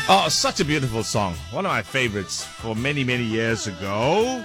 Oh, such a beautiful song. One of my favorites for many, many years ago.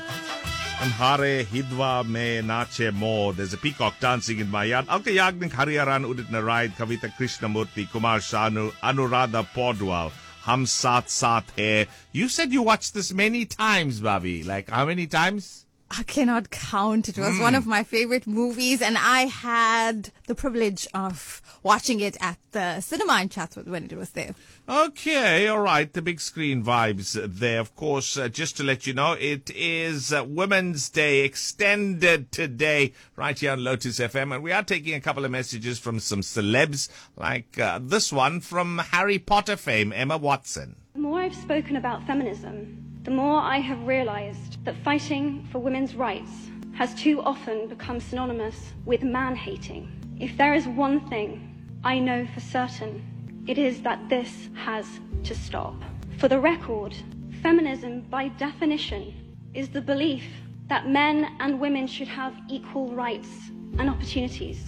Hare Hidwa Me Nache Mo. There's a peacock dancing in my yard. Alka Yagnik Hariaran Udit Narayad Kavita Krishnamurti Kumar Shanu Anuradha Podwal Hum Saath Saath Hai. You said you watched this many times, Bobby. Like how many times? I cannot count. It was one of my favorite movies, and I had the privilege of watching it at the cinema in Chatsworth when it was there. Okay, all right. The big screen vibes there. Of course, just to let you know, it is Women's Day extended today right here on Lotus FM. And we are taking a couple of messages from some celebs, like this one from Harry Potter fame, Emma Watson. The more I've spoken about feminism, the more I have realized that fighting for women's rights has too often become synonymous with man-hating. If there is one thing I know for certain, it is that this has to stop. For the record, feminism, by definition, is the belief that men and women should have equal rights and opportunities.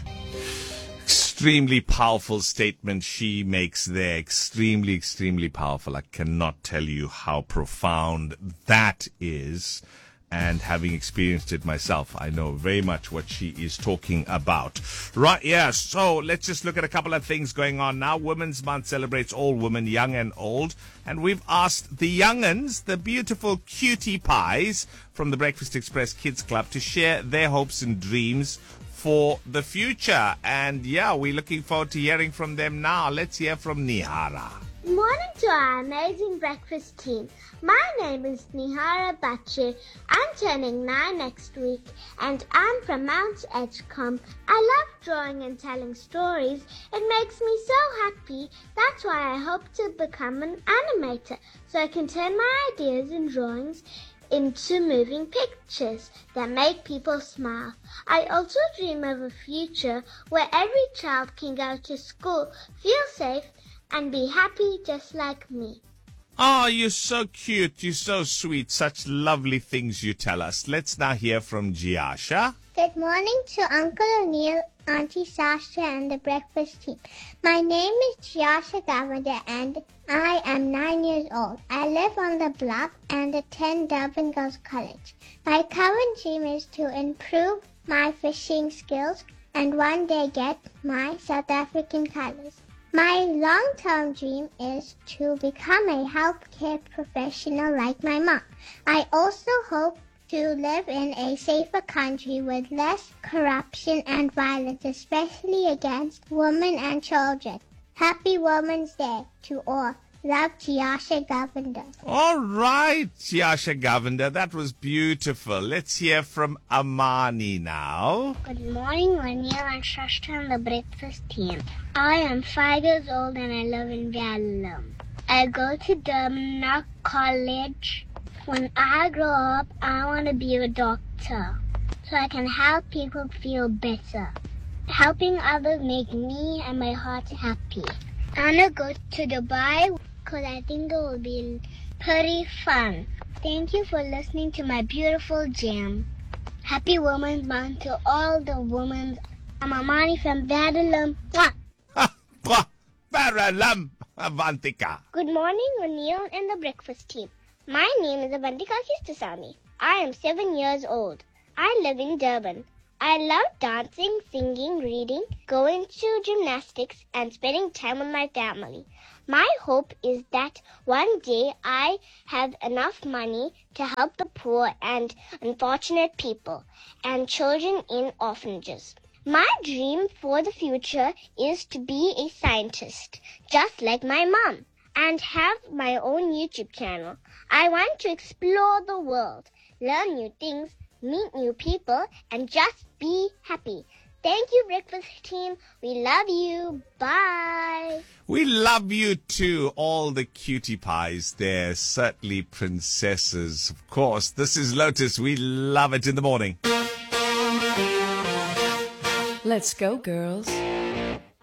Extremely powerful statement she makes there. Extremely, extremely powerful. I cannot tell you how profound that is. And having experienced it myself, I know very much what she is talking about. Right, yeah, so let's just look at a couple of things going on now. Women's Month celebrates all women, young and old. And we've asked the young'uns, the beautiful cutie pies from the Breakfast Express Kids Club, to share their hopes and dreams for the future. And yeah, we're looking forward to hearing from them now. Let's hear from Nihara. Good morning to our amazing breakfast team. My name is Nihara Bache. I'm turning 9 next week and I'm from Mount Edgecombe. I love drawing and telling stories. It makes me so happy. That's why I hope to become an animator so I can turn my ideas and drawings into moving pictures that make people smile. I also dream of a future where every child can go to school, feel safe, and be happy just like me. Oh, you're so cute. You're so sweet. Such lovely things you tell us. Let's now hear from Jiasha. Good morning to Uncle O'Neill, Auntie Sasha, and the breakfast team. My name is Jiasha Gavanda, and I am 9 years old. I live on the block and attend Durban Girls College. My current dream is to improve my fishing skills and one day get my South African colors. My long-term dream is to become a healthcare professional like my mom. I also hope to live in a safer country with less corruption and violence, especially against women and children. Happy Women's Day to all. Love, Jiasha Govender. All right, Jiasha Govender. That was beautiful. Let's hear from Amani now. Good morning, O'Neill and Shashta and the breakfast team. I am 5 years old and I live in Vialam. I go to Durban College. When I grow up, I want to be a doctor so I can help people feel better. Helping others make me and my heart happy. I want to go to Dubai because I think it will be pretty fun. Thank you for listening to my beautiful jam. Happy Women's Month to all the women. I'm Amani from Badalam. Badalam, Avantika. Good morning, O'Neill and the breakfast team. My name is Avantika Kistasamy. I am 7 years old. I live in Durban. I love dancing, singing, reading, going to gymnastics, and spending time with my family. My hope is that one day I have enough money to help the poor and unfortunate people and children in orphanages. My dream for the future is to be a scientist, just like my mom, and have my own YouTube channel. I want to explore the world, learn new things, meet new people, and just be happy. Thank you, breakfast team. We love you. Bye. We love you too, all the cutie pies there. Certainly princesses, of course. This is Lotus. We love it in the morning. Let's go, girls.